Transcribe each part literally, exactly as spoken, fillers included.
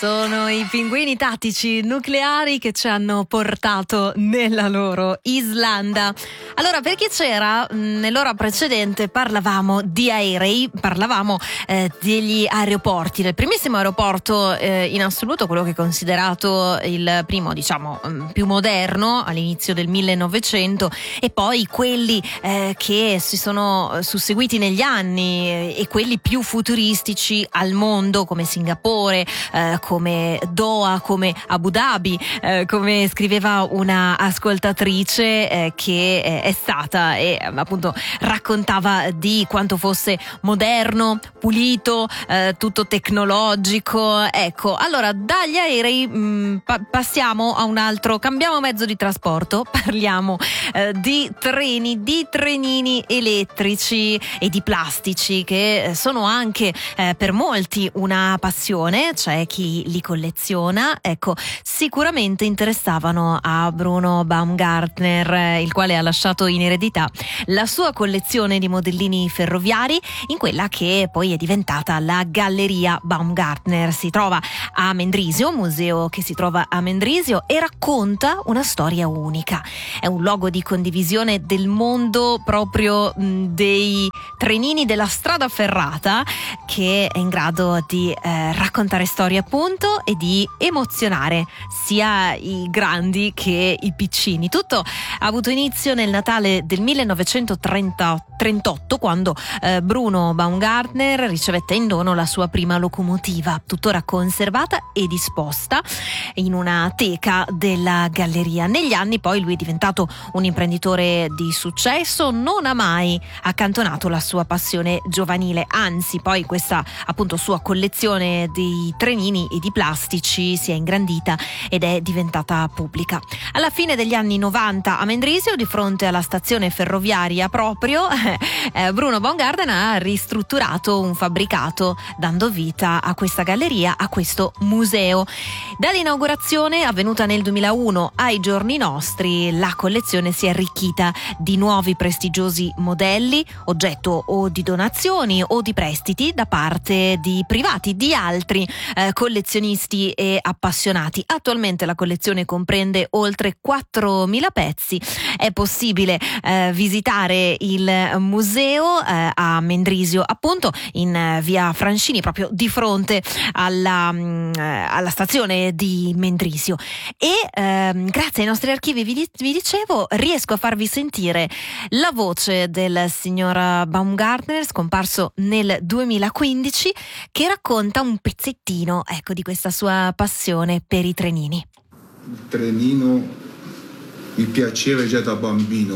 Sono i pinguini tattici nucleari che ci hanno portato nella loro Islanda. Allora, per chi c'era, nell'ora precedente parlavamo di aerei, parlavamo eh, degli aeroporti, del primissimo aeroporto eh, in assoluto, quello che è considerato il primo, diciamo, più moderno all'inizio del millenovecento, e poi quelli eh, che si sono susseguiti negli anni e quelli più futuristici al mondo, come Singapore, eh, come Doha, come Abu Dhabi, eh, come scriveva una ascoltatrice eh, che eh, è stata e appunto raccontava di quanto fosse moderno, pulito, eh, tutto tecnologico. Ecco, allora dagli aerei mh, pa- passiamo a un altro, cambiamo mezzo di trasporto, parliamo eh, di treni, di trenini elettrici e di plastici che sono anche eh, per molti una passione, c'è chi li colleziona. Ecco, sicuramente interessavano a Bruno Baumgartner, il quale ha lasciato in eredità la sua collezione di modellini ferroviari in quella che poi è diventata la Galleria Baumgartner. Si trova a Mendrisio, un museo che si trova a Mendrisio, e racconta una storia unica. È un luogo di condivisione del mondo proprio mh, dei trenini della strada ferrata, che è in grado di eh, raccontare storie appunto e di emozionare sia i grandi che i piccini. Tutto ha avuto inizio nel Natale del millenovecentotrentotto, quando eh, Bruno Baumgartner ricevette in dono la sua prima locomotiva, tuttora conservata e disposta in una teca della galleria. Negli anni poi lui è diventato un imprenditore di successo, non ha mai accantonato la sua passione giovanile, anzi poi questa appunto sua collezione di trenini e di plastici si è ingrandita ed è diventata pubblica. Alla fine degli anni novanta a Mendrisio, di fronte alla stazione ferroviaria proprio, eh, Bruno Baumgartner ha ristrutturato un fabbricato dando vita a questa galleria, a questo museo. Dall'inaugurazione avvenuta nel duemilauno ai giorni nostri la collezione si è arricchita di nuovi prestigiosi modelli, oggetto o di donazioni o di prestiti da parte di privati, di altri eh, collezionisti e appassionati. Attualmente la collezione comprende oltre quattromila pezzi. È possibile eh, visitare il museo eh, a Mendrisio, appunto in eh, via Francini, proprio di fronte alla, mh, alla stazione di Mendrisio. E ehm, grazie ai nostri archivi, vi, vi dicevo, riesco a farvi sentire la voce del signor Baumgartner, scomparso nel duemilaquindici, che racconta un pezzettino, ecco, di questa sua passione per i trenini. Il trenino mi piaceva già da bambino,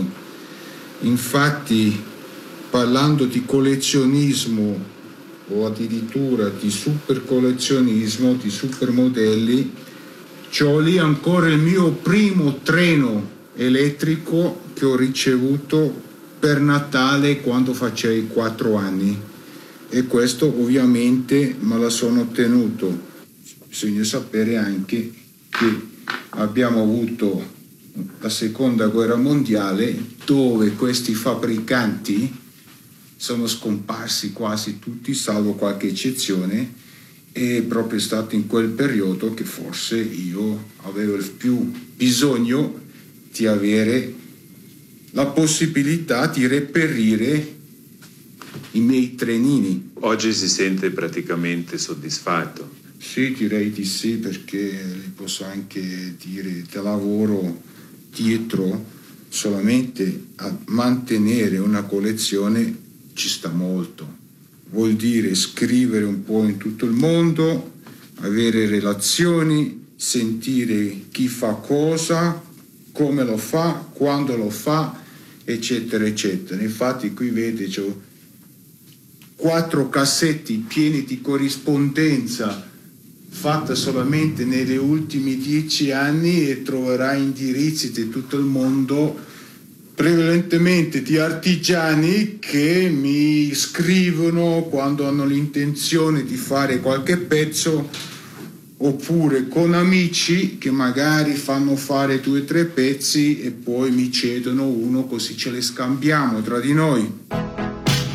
infatti parlando di collezionismo o addirittura di super collezionismo, di super modelli, c'ho lì ancora il mio primo treno elettrico che ho ricevuto per Natale quando facevo quattro anni, e questo ovviamente me la sono tenuto. Bisogna sapere anche che abbiamo avuto la seconda guerra mondiale, dove questi fabbricanti sono scomparsi quasi tutti, salvo qualche eccezione, e è proprio stato in quel periodo che forse io avevo il più bisogno di avere la possibilità di reperire i miei trenini. Oggi si sente praticamente soddisfatto? Sì, direi di sì, perché le posso anche dire che lavoro dietro solamente a mantenere una collezione ci sta molto. Vuol dire scrivere un po' in tutto il mondo, avere relazioni, sentire chi fa cosa, come lo fa, quando lo fa, eccetera, eccetera. Infatti qui vede, c'ho quattro cassetti pieni di corrispondenza fatta solamente negli ultimi dieci anni, e troverai indirizzi di tutto il mondo, prevalentemente di artigiani che mi scrivono quando hanno l'intenzione di fare qualche pezzo, oppure con amici che magari fanno fare due o tre pezzi e poi mi cedono uno, così ce le scambiamo tra di noi.